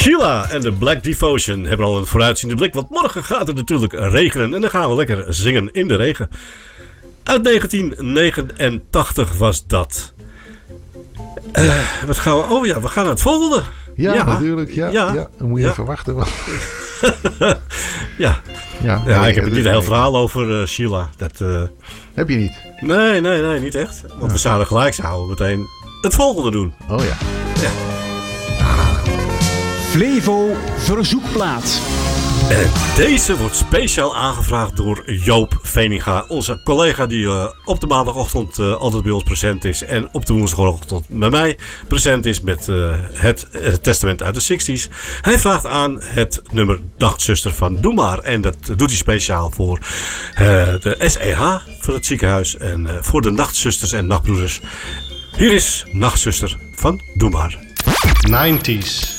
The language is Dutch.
Sheila en de Black Devotion hebben al een vooruitziende blik, want morgen gaat het natuurlijk regenen en dan gaan we lekker zingen in de regen. Uit 1989 was dat. Wat gaan we? Oh ja, we gaan naar het volgende. Ja, natuurlijk. Ja. Dan moet je even wachten. Ja, ik heb het niet een heel verhaal over Sheila. Dat, heb je niet? Nee, niet echt. Want we zouden gelijk zouden meteen het volgende doen. Oh ja. Flevo Verzoekplaat. En deze wordt speciaal aangevraagd door Joop Veninga. Onze collega die op de maandagochtend altijd bij ons present is. En op de woensdagochtend bij mij present is met het testament uit de 60s. Hij vraagt aan het nummer Nachtzuster van Doe Maar. En dat doet hij speciaal voor de SEH van het ziekenhuis. En voor de nachtzusters en nachtbroeders. Hier is Nachtzuster van Doe Maar. 90s.